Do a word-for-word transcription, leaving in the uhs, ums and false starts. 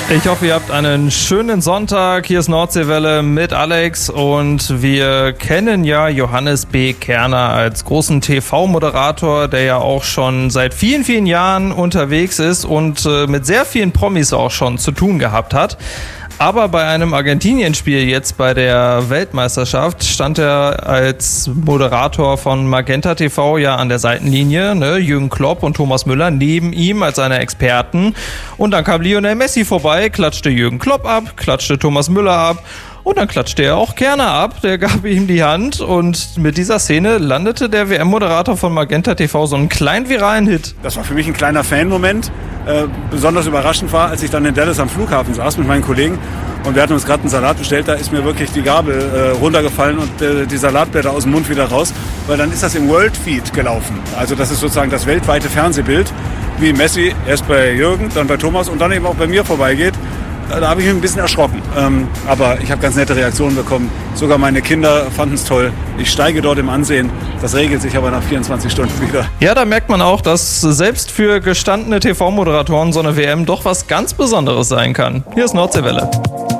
Ich hoffe, ihr habt einen schönen Sonntag. Hier ist Nordseewelle mit Alex und wir kennen ja Johannes B. Kerner als großen T V-Moderator, der ja auch schon seit vielen, vielen Jahren unterwegs ist und äh, mit sehr vielen Promis auch schon zu tun gehabt hat. Aber bei einem Argentinien-Spiel jetzt bei der Weltmeisterschaft stand er als Moderator von Magenta T V ja an der Seitenlinie, ne? Jürgen Klopp und Thomas Müller neben ihm als seine Experten. Und dann kam Lionel Messi vorbei, klatschte Jürgen Klopp ab, klatschte Thomas Müller ab. Und dann klatschte er auch Kerner ab, der gab ihm die Hand und mit dieser Szene landete der W M-Moderator von Magenta T V so einen kleinen viralen Hit. Das war für mich ein kleiner Fan-Moment. Äh, besonders überraschend war, als ich dann in Dallas am Flughafen saß mit meinen Kollegen und wir hatten uns gerade einen Salat bestellt, da ist mir wirklich die Gabel äh, runtergefallen und äh, die Salatblätter aus dem Mund wieder raus, weil dann ist das im World Feed gelaufen. Also das ist sozusagen das weltweite Fernsehbild, wie Messi erst bei Jürgen, dann bei Thomas und dann eben auch bei mir vorbeigeht. Da habe ich mich ein bisschen erschrocken. Ähm, aber ich habe ganz nette Reaktionen bekommen. Sogar meine Kinder fanden es toll. Ich steige dort im Ansehen. Das regelt sich aber nach vierundzwanzig Stunden wieder. Ja, da merkt man auch, dass selbst für gestandene T V-Moderatoren so eine W M doch was ganz Besonderes sein kann. Hier ist Nordseewelle.